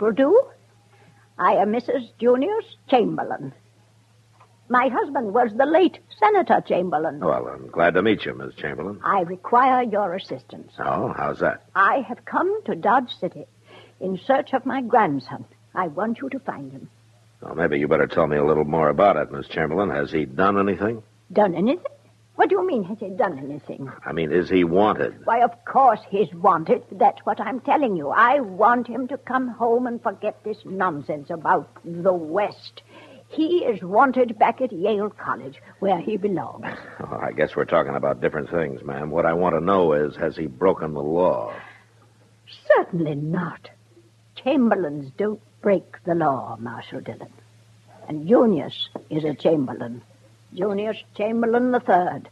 people do. I am Mrs. Junius Chamberlain. My husband was the late Senator Chamberlain. Well, I'm glad to meet you, Miss Chamberlain. I require your assistance. Oh, how's that? I have come to Dodge City in search of my grandson. I want you to find him. Well, maybe you better tell me a little more about it, Miss Chamberlain. Has he done anything? Done anything? What do you mean, has he done anything? I mean, is he wanted? Why, of course he's wanted. That's what I'm telling you. I want him to come home and forget this nonsense about the West. He is wanted back at Yale College, where he belongs. Oh, I guess we're talking about different things, ma'am. What I want to know is, has he broken the law? Certainly not. Chamberlains don't break the law, Marshal Dillon. And Junius is a Chamberlain. Junius Chamberlain III.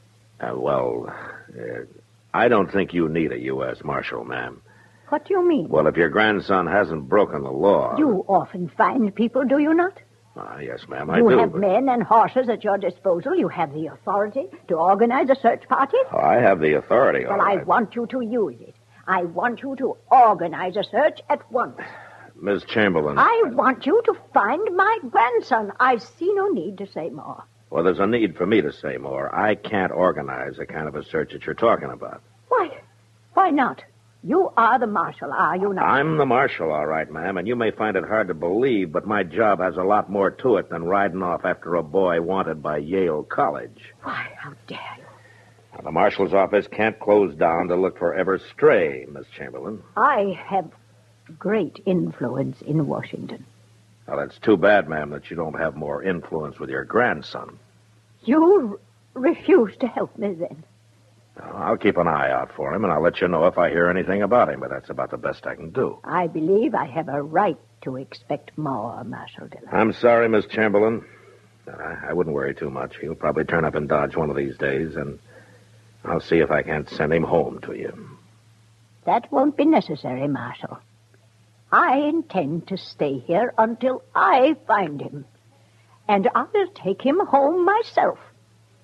I don't think you need a U.S. Marshal, ma'am. What do you mean? Well, if your grandson hasn't broken the law... You often find people, do you not? Yes, ma'am, I do. You have men and horses at your disposal. You have the authority to organize a search party. Oh, I have the authority, all Well, right. I want you to use it. I want you to organize a search at once. Miss Chamberlain... I want you to find my grandson. I see no need to say more. Well, there's a need for me to say more. I can't organize the kind of a search that you're talking about. Why not? You are the marshal, are you not? I'm the marshal, all right, ma'am, and you may find it hard to believe, but my job has a lot more to it than riding off after a boy wanted by Yale College. Why, how dare you? Now, the marshal's office can't close down to look for ever stray, Miss Chamberlain. I have great influence in Washington. Well, it's too bad, ma'am, that you don't have more influence with your grandson. You refuse to help me, then? I'll keep an eye out for him, and I'll let you know if I hear anything about him, but that's about the best I can do. I believe I have a right to expect more, Marshal Dillon. I'm sorry, Miss Chamberlain. I wouldn't worry too much. He'll probably turn up in Dodge one of these days, and I'll see if I can't send him home to you. That won't be necessary, Marshal. I intend to stay here until I find him, and I'll take him home myself.